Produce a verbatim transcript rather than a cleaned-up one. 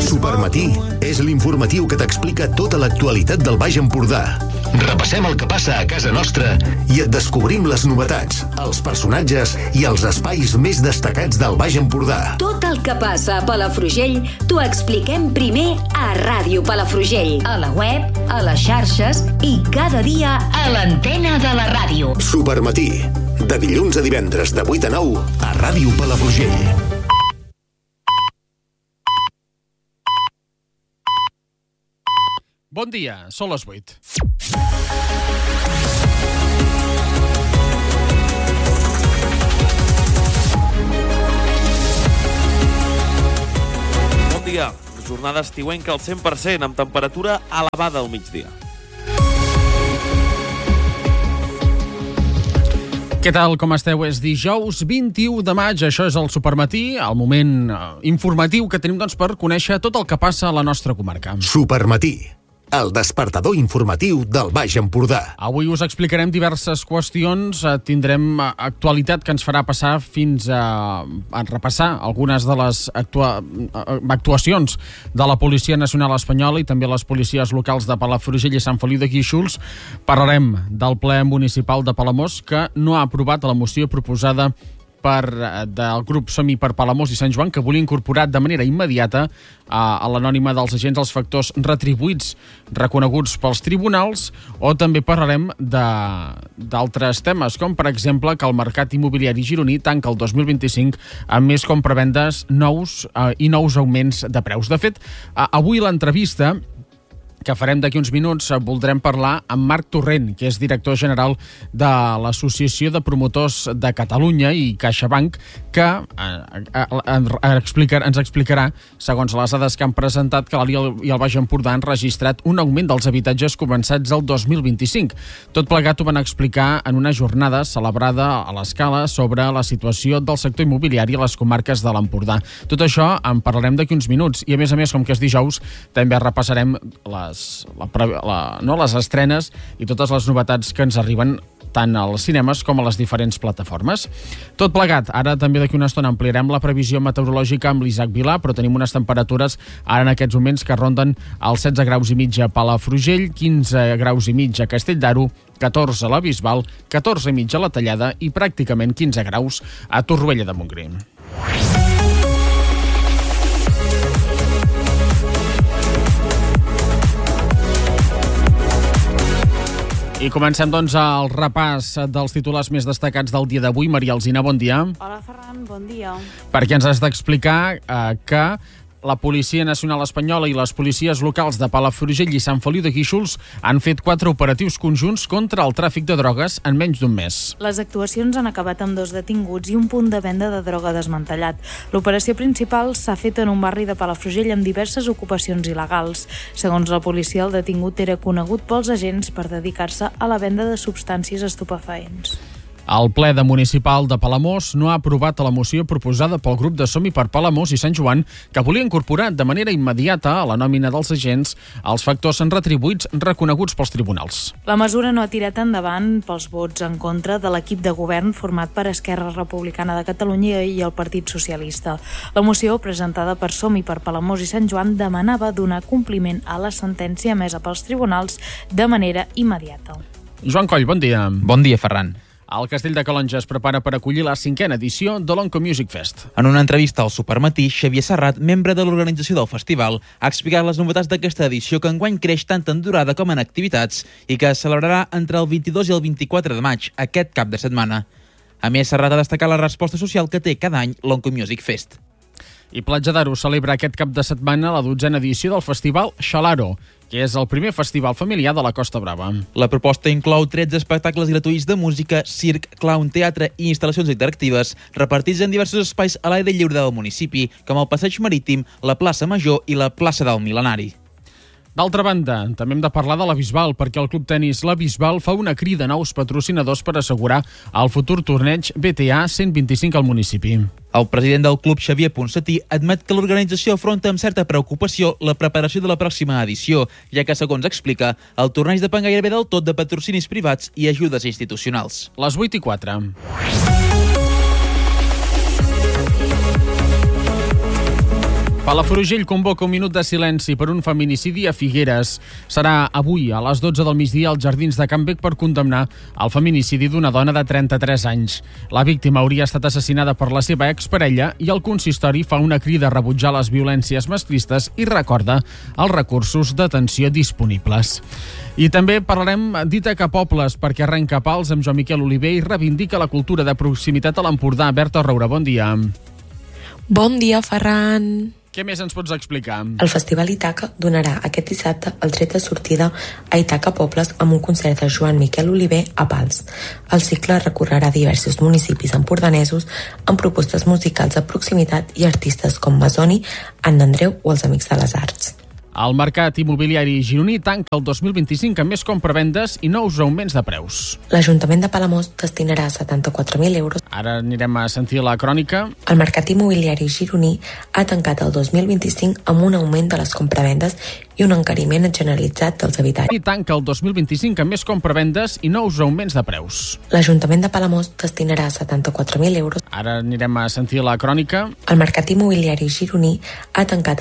Supermatí és l'informatiu que t'explica tota l'actualitat del Baix Empordà. Repassem el que passa a casa nostra i et descobrim les novetats, els personatges i els espais més destacats del Baix Empordà. Tot el que passa a Palafrugell t'ho expliquem primer a Ràdio Palafrugell, a la web, a les xarxes i cada dia a l'antena de la ràdio. Supermatí, de dilluns a divendres de vuit a nou a Ràdio Palafrugell. Bon dia, són les vuit. Bon dia. Jornada estiuenca al cent per cent, amb temperatura elevada al migdia. Què tal, com esteu? És dijous vint-i-u de maig, això és el Supermatí, el moment informatiu que tenim doncs, per conèixer tot el que passa a la nostra comarca. Supermatí, el despertador informatiu del Baix Empordà. Avui us explicarem diverses qüestions, tindrem actualitat que ens farà passar fins a, a repassar algunes de les actua, actuacions de la Policia Nacional Espanyola i també les policies locals de Palafrugell i Sant Feliu de Guíxols. Parlarem del ple municipal de Palamós, que no ha aprovat la moció proposada per, del grup Som-hi per Palamós i Sant Joan, que volia incorporar de manera immediata a, a l'anònima dels agents els factors retribuïts reconeguts pels tribunals, o també parlarem d'altres temes, com per exemple que el mercat immobiliari gironí tanca el dos mil vint-i-cinc amb més compravendes nous eh, i nous augments de preus. De fet, eh, avui l'entrevista que farem d'aquí uns minuts voldrem parlar amb Marc Torrent, que és director general de l'Associació de Promotors de Catalunya i CaixaBank, que eh, eh, explicar, ens explicarà, segons les dades que han presentat, que l'Alí i el Baix Empordà han registrat un augment dels habitatges començats el dos mil vint-i-cinc. Tot plegat ho van explicar en una jornada celebrada a l'Escala sobre la situació del sector immobiliari a les comarques de l'Empordà. Tot això en parlarem d'aquí uns minuts i, a més a més, com que és dijous, també repassarem les La, la, no, les estrenes i totes les novetats que ens arriben tant als cinemes com a les diferents plataformes. Tot plegat, ara també d'aquí una estona ampliarem la previsió meteorològica amb l'Isaac Vilà, però tenim unes temperatures ara en aquests moments que ronden els setze graus i mig a Palafrugell, quinze graus i mig a Castell d'Aro, catorze a la Bisbal, catorze i mig a la Tallada i pràcticament quinze graus a Torroella de Montgrí. I comencem, doncs, el repàs dels titulars més destacats del dia d'avui. Maria Alsina, bon dia. Hola, Ferran, bon dia. Perquè ens has d'explicar eh, que la Policia Nacional Espanyola i les policies locals de Palafrugell i Sant Feliu de Guíxols han fet quatre operatius conjunts contra el tràfic de drogues en menys d'un mes. Les actuacions han acabat amb dos detinguts i un punt de venda de droga desmantellat. L'operació principal s'ha fet en un barri de Palafrugell amb diverses ocupacions il·legals. Segons la policia, el detingut era conegut pels agents per dedicar-se a la venda de substàncies estupefaents. El ple de municipal de Palamós no ha aprovat la moció proposada pel grup de Som-hi per Palamós i Sant Joan, que volia incorporar de manera immediata a la nòmina dels agents els factors retribuïts reconeguts pels tribunals. La mesura no ha tirat endavant pels vots en contra de l'equip de govern format per Esquerra Republicana de Catalunya i el Partit Socialista. La moció, presentada per Som-hi per Palamós i Sant Joan, demanava donar compliment a la sentència emesa pels tribunals de manera immediata. Joan Coll, bon dia. Bon dia, Ferran. El Castell de Calonge es prepara per acollir la cinquena edició de l'Onco Music Fest. En una entrevista al Supermatí, Xavier Serrat, membre de l'organització del festival, ha explicat les novetats d'aquesta edició, que enguany creix tant en durada com en activitats i que es celebrarà entre el vint-i-dos i el vint-i-quatre de maig, aquest cap de setmana. A més, Serrat ha destacat la resposta social que té cada any l'Onco Music Fest. I Platja d'Aro celebra aquest cap de setmana la dotzena edició del festival Xalaro, que és el primer festival familiar de la Costa Brava. La proposta inclou tretze espectacles gratuïts de música, circ, clown, teatre i instal·lacions interactives repartits en diversos espais a l'aire lliure del municipi, com el Passeig Marítim, la plaça Major i la plaça del Mil·lenari. D'altra banda, també hem de parlar de la Bisbal, perquè el Club Tenis La Bisbal fa una crida a nous patrocinadors per assegurar el futur torneig B T A cent vint-i-cinc al municipi. El president del club, Xavier Ponsatí, admet que l'organització afronta amb certa preocupació la preparació de la pròxima edició, ja que, segons explica, el torneig depèn gairebé del tot de patrocinis privats i ajudes institucionals. Les vuit i quatre. Palafrugell convoca un minut de silenci per un feminicidi a Figueres. Serà avui a les dotze del migdia als Jardins de Can Bec per condemnar el feminicidi d'una dona de trenta-tres anys. La víctima hauria estat assassinada per la seva exparella i el consistori fa una crida a rebutjar les violències masclistes i recorda els recursos d'atenció disponibles. I també parlarem d'Ítaca Pobles, perquè arrenca pals amb Joan Miquel Oliver i reivindica la cultura de proximitat a l'Empordà. Berta Roura, bon dia. Bon dia, Ferran. Què més ens pots explicar? El Festival Ítaca donarà aquest dissabte el tret de sortida a Ítaca Pobles amb un concert de Joan Miquel Oliver a Pals. El cicle recorrerà diversos municipis empordanesos amb propostes musicals de proximitat i artistes com Masoni, Anna Andreu o els Amics de les Arts. El mercat immobiliari gironí tanca el dos mil vint-i-cinc amb més compravendes i nous augments de preus. L'Ajuntament de Palamós destinarà setanta-quatre mil euros. Ara anirem a sentir la crònica. El mercat immobiliari gironí ha tancat el dos mil vint-i-cinc amb un augment de les compravendes i un encariment generalitzat dels habitatges. I tanca el dos mil vint-i-cinc amb més compravendes i nous augments de preus. L'Ajuntament de Palamós destinarà setanta-quatre mil euros. Ara anirem a sentir la crònica. El mercat immobiliari gironí ha tancat